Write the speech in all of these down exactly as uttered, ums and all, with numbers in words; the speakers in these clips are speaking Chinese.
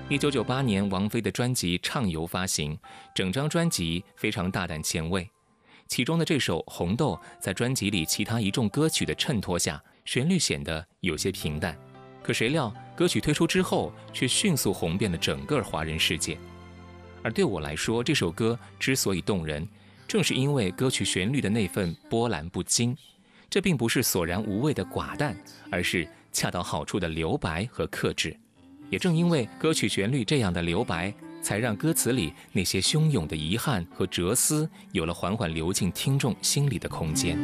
一九九八年，王菲的专辑《畅游》发行，整张专辑非常大胆前卫。其中的这首《红豆》在专辑里其他一众歌曲的衬托下，旋律显得有些平淡。可谁料，歌曲推出之后，却迅速红遍了整个华人世界。而对我来说，这首歌之所以动人，正是因为歌曲旋律的那份波澜不惊。这并不是索然无味的寡淡，而是恰到好处的留白和克制。也正因为歌曲旋律这样的留白，才让歌词里那些汹涌的遗憾和哲思有了缓缓流进听众心里的空间。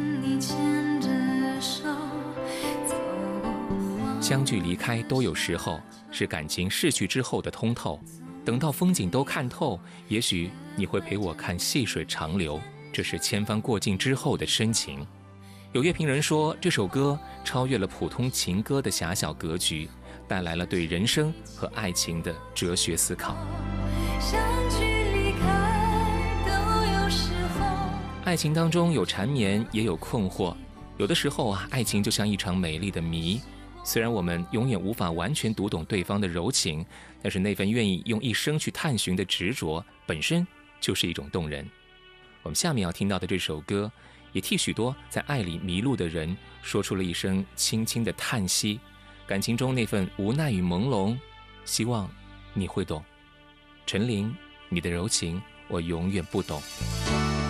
相聚离开都有时候，是感情逝去之后的通透。等到风景都看透，也许你会陪我看细水长流，这是千帆过尽之后的深情。有乐评人说，这首歌超越了普通情歌的狭小格局，带来了对人生和爱情的哲学思考。相聚离开都有时候，爱情当中有缠绵，也有困惑。有的时候啊，爱情就像一场美丽的谜，虽然我们永远无法完全读懂对方的柔情，但是那份愿意用一生去探寻的执着，本身就是一种动人。我们下面要听到的这首歌，也替许多在爱里迷路的人说出了一声轻轻的叹息，感情中那份无奈与朦胧，希望你会懂。陈琳，你的柔情我永远不懂。